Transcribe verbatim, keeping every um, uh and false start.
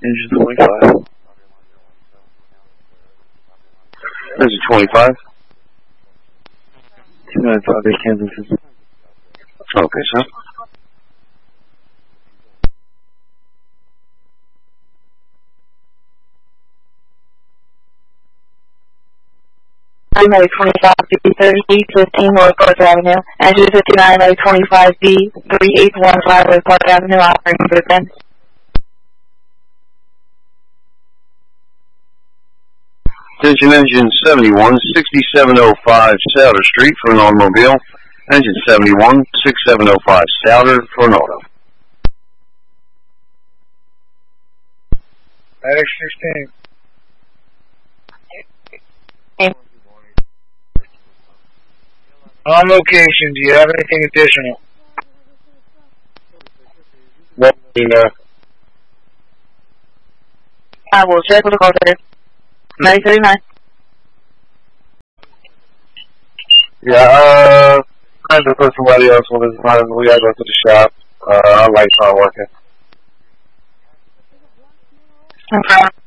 Engine twenty-five. Engine twenty-five. two nine five eight Kansas City. Okay, sir. nine twenty-five B thirty-eight fifteen North Park Avenue. Engine fifty-nine twenty-five B thirty-eight fifteen North Park Avenue, operating Brisbane. Attention engine seventy-one sixty-seven oh five Souter Street for an automobile. Engine seventy-one sixty-seven oh five Souter for an auto. X sixteen. On location, do you have anything additional? No, no. I will check with the call center. nine thirty-nine. Yeah, uh, trying to put somebody else with his mind. We gotta go to the shop. Uh, our lights aren't working. Okay.